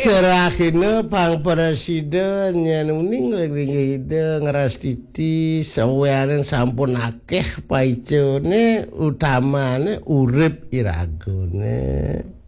Serahina Bang Presiden yen uning ide ngeras titi saweane sampun akeh paicone utamane urip iragone.